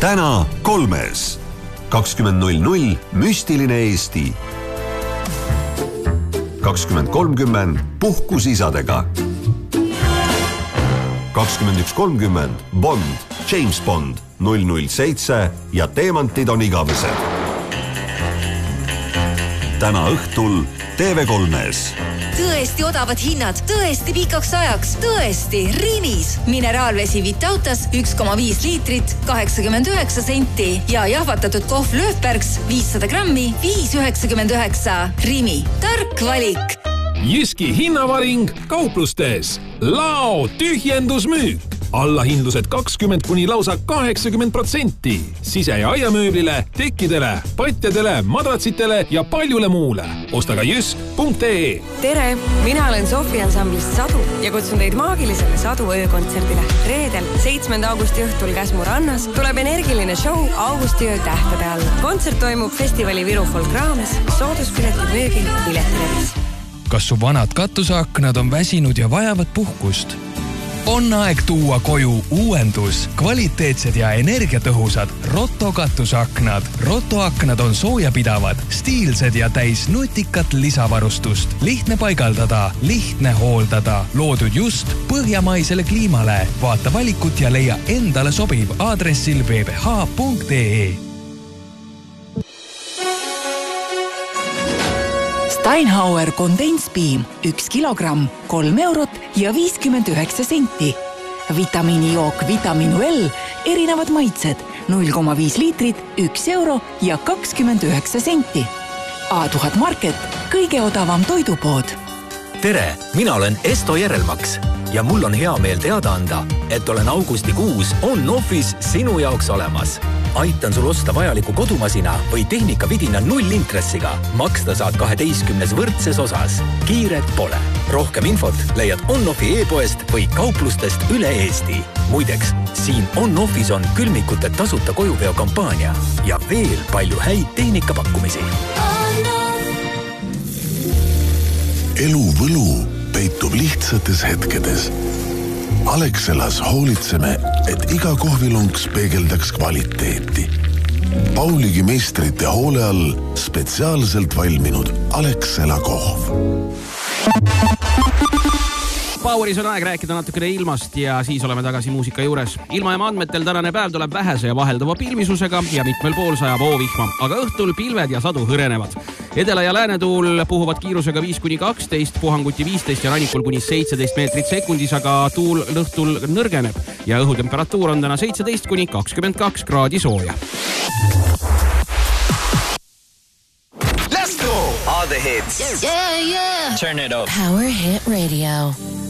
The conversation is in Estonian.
Täna 3. 20.00 Müstiline Eesti. 20.30 Puhkus isadega. 21.30 Bond, James Bond 007 ja teemantid on igavesed. Täna õhtul TV3-s. Tõesti odavad hinnad, tõesti pikaks ajaks, tõesti Rimis. Mineraalvesi Vitautas 1,5 liitrit, 89 senti ja jahvatatud kohv Löfbergs 500 grammi, 5,99. Rimi, tark valik. Jyski hinnavaring kauplustes. Lao tühjendusmüük. Allahindlused 20 kuni lausa 80%. Sise- ja aiamööblile, tekkidele, patjadele, madratsitele ja paljule muule. Osta ka jysk.ee. Tere, mina olen Sofi ansamblist Sadu ja kutsun teid maagilisele Sadu öökontserdile. Reedel 7. augusti õhtul Käsmu rannas tuleb energiline show Augustiöö tähtede all. Kontsert toimub festivali Viru Folk raames, sooduspileti müügil Piletilevis. Kas su vanad katuseaknad on väsinud ja vajavad puhkust? On aeg tuua koju uuendus, kvaliteetsed ja energiatõhusad Rotto katuseaknad. Rotto aknad on soojapidavad, stiilsed ja täis nutikat lisavarustust. Lihtne paigaldada, lihtne hooldada. Loodud just põhjamaisele kliimale. Vaata valikut ja leia endale sobiv aadressil bbh.ee. Steinhauer kondenspiim 1 kilogramm, 3 eurot ja 59 senti. Vitamiinijook Vitaminu L, erinevad maitsed, 0,5 liitrit, 1 euro ja 29 senti. A1000 Market, kõige odavam toidupood. Tere, mina olen Esto Järelmaks ja mul on hea meel teada anda, et olen augustikuus on-office sinu jaoks olemas. Aitan sul osta vajaliku kodumasina või tehnikavidina 0 intressiga. Maksta saad 12 võrdses osas. Kiiret pole. Rohkem infot leiad on-offi e-poest või kauplustest üle Eesti. Muideks, siin on-offis on külmikute tasuta kojuveo kampaania ja veel palju häid tehnikapakkumisi. Elu võlu peitub lihtsates hetkedes. Alexelas hoolitseme, et iga kohvilunks peegeldaks kvaliteeti. Pauligi meistrite hoole all spetsiaalselt valminud Alexela kohv. Pauris on aeg rääkida natukene ilmast ja siis oleme tagasi muusika juures. Ilmajaama andmetel tänane päev tuleb vähese ja vahelduva pilvisusega ja mitmel pool sajab oovihma, aga õhtul pilved ja sadu hõrenevad. Edela- ja läänetuul puhuvad kiirusega 5-12, puhanguti 15 ja rannikul kuni 17 meetrit sekundis, aga tuul õhtul nõrgeneb ja õhutemperatuur on täna 17-22 kraadi sooja. Let's go! All the hits. Yeah. Turn it up. Power Hit Radio.